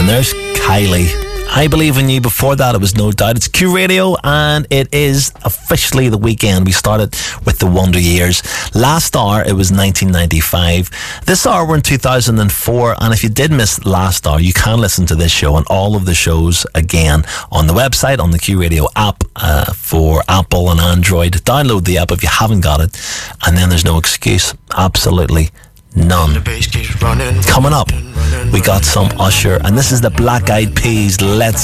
there's Kylie. I Believe in You. Before that, it was No Doubt. It's Q Radio, and it is officially the weekend. We started with the Wonder Years. Last hour, it was 1995. This hour, we're in 2004, and if you did miss last hour, you can listen to this show and all of the shows again on the website, on the Q Radio app for Apple and Android. Download the app if you haven't got it, and then there's no excuse. Absolutely none. Coming up, we got some Usher, and this is the Black Eyed Peas. Let's